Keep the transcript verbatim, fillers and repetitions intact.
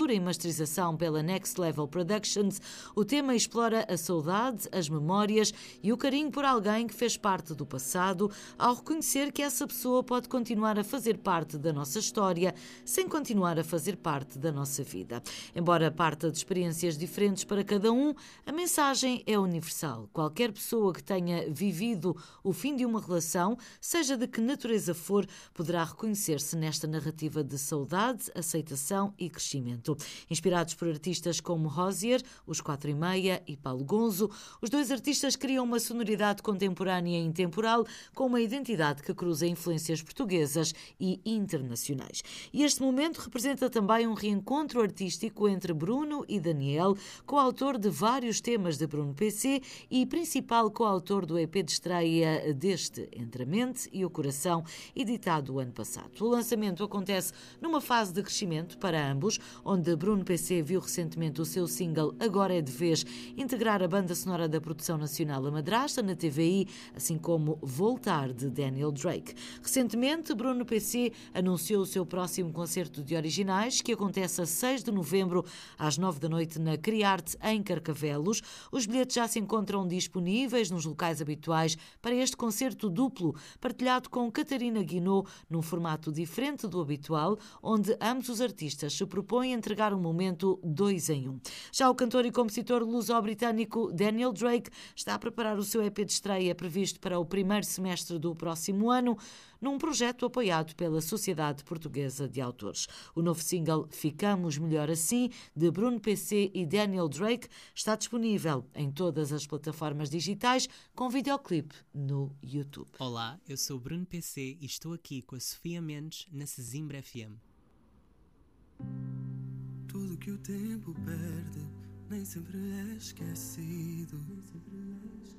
mistura e masterização pela Next Level Productions, o tema explora a saudade, as memórias e o carinho por alguém que fez parte do passado, ao reconhecer que essa pessoa pode continuar a fazer parte da nossa história sem continuar a fazer parte da nossa vida. Embora parta de experiências diferentes para cada um, a mensagem é universal. Qualquer pessoa que tenha vivido o fim de uma relação, seja de que natureza for, poderá reconhecer-se nesta narrativa de saudade, aceitação e crescimento. Inspirados por artistas como Hozier, Os Quatro e Meia e Paulo Gonzo, os dois artistas criam uma sonoridade contemporânea e intemporal com uma identidade que cruza influências portuguesas e internacionais. E este momento representa também um reencontro artístico entre Bruno e Daniel, coautor de vários temas de Bruno P C e principal coautor do E P de estreia deste, Entre a Mente e o Coração, editado o ano passado. O lançamento acontece numa fase de crescimento para ambos, onde Bruno P C viu recentemente o seu single Agora é de Vez integrar a banda sonora da produção nacional A Madrasta na T V I, assim como Voltar, de Daniel Drake. Recentemente, Bruno P C anunciou o seu próximo concerto de originais, que acontece a seis de novembro, às nove da noite, na Criarte, em Carcavelos. Os bilhetes já se encontram disponíveis nos locais habituais para este concerto duplo, partilhado com Catarina Guinaud, num formato diferente do habitual, onde ambos os artistas se propõem a entregar um momento dois em um. Já o cantor e compositor luso-britânico Daniel Drake está a preparar o seu E P de estreia previsto para o primeiro semestre do próximo ano, num projeto apoiado pela Sociedade Portuguesa de Autores. O novo single Ficamos Melhor Assim, de Bruno P C e Daniel Drake, está disponível em todas as plataformas digitais, com videoclipe no YouTube. Olá, eu sou Bruno P C e estou aqui com a Sofia Mendes na Sesimbra F M. Tudo que o tempo perde nem sempre é esquecido. Nem sempre é esquecido.